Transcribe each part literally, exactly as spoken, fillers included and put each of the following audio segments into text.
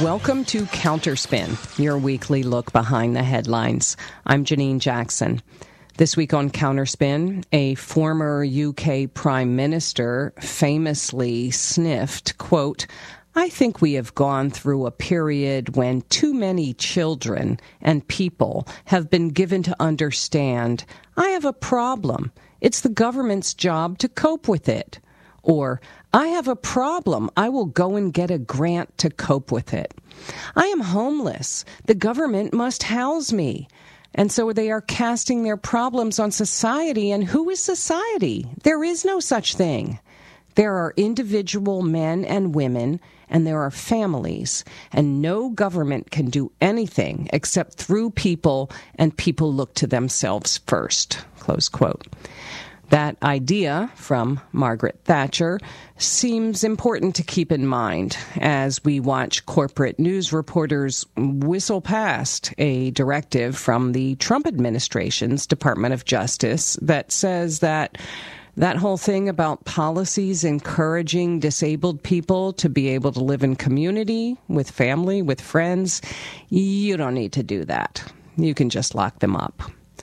Welcome to Counterspin, your weekly look behind the headlines. I'm Janine Jackson. This week on Counterspin, a former U K Prime Minister famously sniffed, quote, "I think we have gone through a period when too many children and people have been given to understand, I have a problem. It's the government's job to cope with it." Or, "I have a problem. I will go and get a grant to cope with it." "I am homeless. The government must house me." And so they are casting their problems on society. And who is society? There is no such thing. There are individual men and women, and there are families. And no government can do anything except through people, and people look to themselves first. Close quote. That idea from Margaret Thatcher seems important to keep in mind as we watch corporate news reporters whistle past a directive from the Trump administration's Department of Justice that says that that whole thing about policies encouraging disabled people to be able to live in community, with family, with friends, you don't need to do that. You can just lock them up.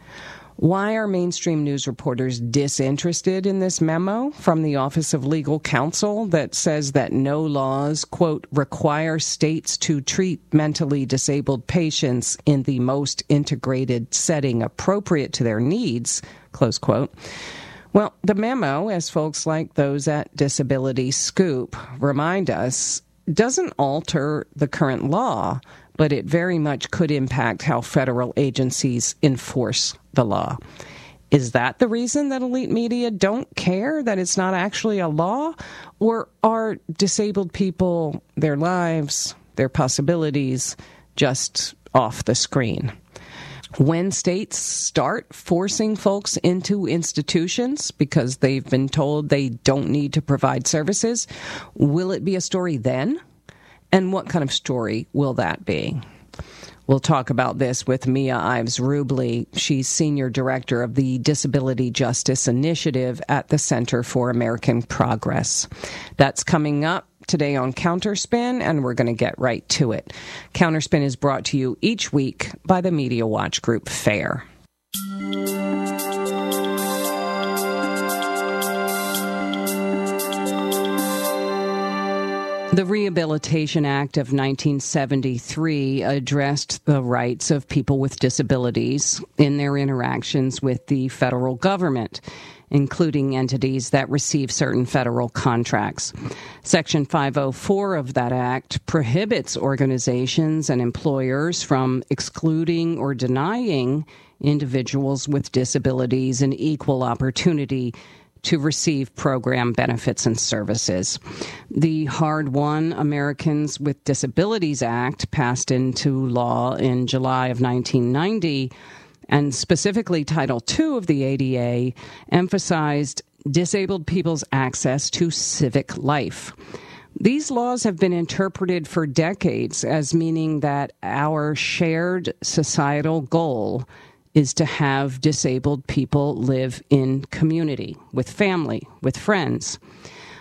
Why are mainstream news reporters disinterested in this memo from the Office of Legal Counsel that says that no laws, quote, require states to treat mentally disabled patients in the most integrated setting appropriate to their needs, close quote? Well, the memo, as folks like those at Disability Scoop remind us, doesn't alter the current law, but it very much could impact how federal agencies enforce the law. Is that the reason that elite media don't care that it's not actually a law? Or are disabled people, their lives, their possibilities, just off the screen? When states start forcing folks into institutions because they've been told they don't need to provide services, will it be a story then? And what kind of story will that be? We'll talk about this with Mia Ives Rubley. She's Senior Director of the Disability Justice Initiative at the Center for American Progress. That's coming up today on Counterspin, and we're going to get right to it. Counterspin is brought to you each week by the Media Watch Group FAIR. The Rehabilitation Act of nineteen seventy-three addressed the rights of people with disabilities in their interactions with the federal government, including entities that receive certain federal contracts. Section five oh four of that act prohibits organizations and employers from excluding or denying individuals with disabilities an equal opportunity to receive program benefits and services. The hard-won Americans with Disabilities Act, passed into law in July of nineteen ninety, and specifically Title two of the A D A, emphasized disabled people's access to civic life. These laws have been interpreted for decades as meaning that our shared societal goal is to have disabled people live in community, with family, with friends.